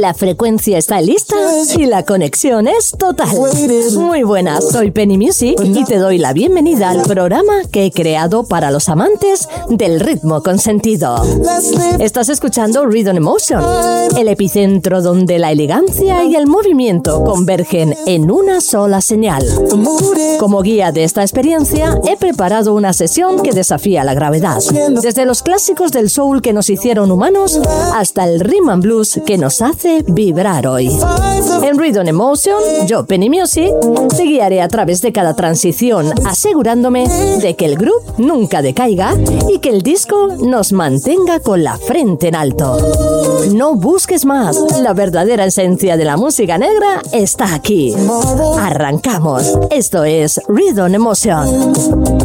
La frecuencia está lista y la conexión es total. Muy buenas, soy Penny Music y te doy la bienvenida al programa que he creado para los amantes del ritmo con sentido. Estás escuchando Rhythm Emotion, el epicentro donde la elegancia y el movimiento convergen en una sola señal. Como guía de esta experiencia, he preparado una sesión que desafía la gravedad. Desde los clásicos del soul que nos hicieron humanos hasta el rhythm and blues que nos hace vibrar hoy. En Rhythm Emotion, yo, Penny Music, te guiaré a través de cada transición, asegurándome de que el groove nunca decaiga y que el disco nos mantenga con la frente en alto. No busques más, la verdadera esencia de la música negra está aquí. Arrancamos. Esto es Rhythm Emotion.